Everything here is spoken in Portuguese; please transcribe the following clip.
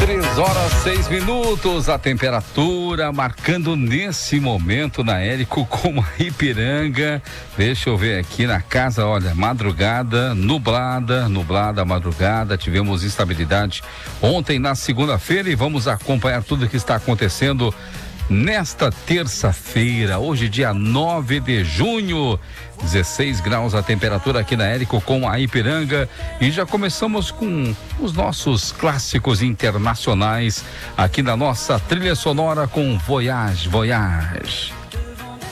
3h06, a temperatura marcando nesse momento na Érico como a Ipiranga. Deixa eu ver aqui na casa, olha, madrugada, nublada a madrugada, tivemos instabilidade ontem na segunda-feira e vamos acompanhar tudo que está acontecendo nesta terça-feira, hoje dia 9 de junho, 16 graus a temperatura aqui na Érico com a Ipiranga e já começamos com os nossos clássicos internacionais aqui na nossa trilha sonora com Voyage, Voyage.